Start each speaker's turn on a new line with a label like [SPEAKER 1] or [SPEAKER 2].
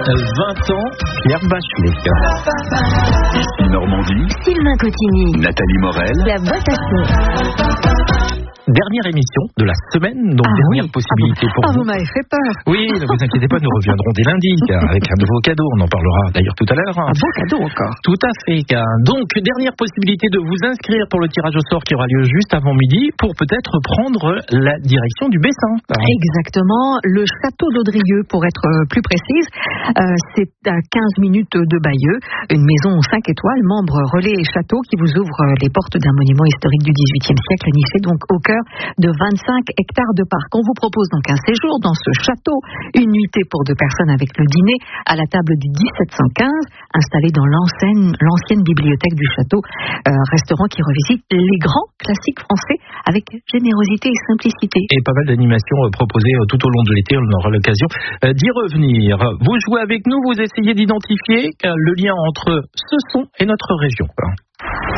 [SPEAKER 1] 20 ans, Pierre Bachelet.
[SPEAKER 2] Normandie,
[SPEAKER 3] Sylvain Cotigny,
[SPEAKER 2] Nathalie Morel,
[SPEAKER 3] la botte à son.
[SPEAKER 1] Dernière émission de la semaine, donc dernière possibilité pour vous.
[SPEAKER 3] Vous m'avez fait peur.
[SPEAKER 1] Oui, ne vous inquiétez pas, nous reviendrons dès lundi avec un nouveau cadeau. On en parlera d'ailleurs tout à l'heure.
[SPEAKER 3] Un beau cadeau encore.
[SPEAKER 1] Tout à fait. Donc, dernière possibilité de vous inscrire pour le tirage au sort qui aura lieu juste avant midi pour peut-être prendre la direction du Bessin.
[SPEAKER 3] Exactement. Le château d'Audrieux, pour être plus précise. C'est à 15 minutes de Bayeux. Une maison 5 étoiles, membre relais et château qui vous ouvre les portes d'un monument historique du XVIIIe siècle, niché donc au cœur de 25 hectares de parc. On vous propose donc un séjour dans ce château, une nuitée pour 2 personnes avec le dîner à la table du 1715, installé dans l'ancienne bibliothèque du château, restaurant qui revisite les grands classiques français avec générosité et simplicité.
[SPEAKER 1] Et pas mal d'animations proposées tout au long de l'été, on aura l'occasion d'y revenir. Vous jouez avec nous, vous essayez d'identifier le lien entre ce son et notre région.